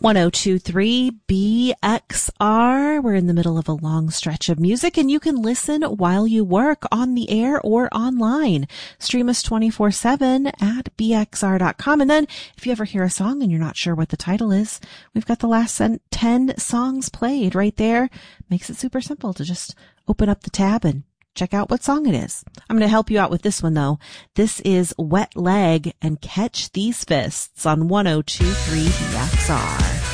1023 BXR. We're in the middle of a long stretch of music, and you can listen while you work on the air or online. Stream us 24/7 at bxr.com. And then if you ever hear a song and you're not sure what the title is, we've got the last 10 songs played right there. Makes it super simple to just open up the tab and check out what song it is. I'm going to help you out with this one, though. This is Wet Leg and Catch These Fists on 1023 BXR.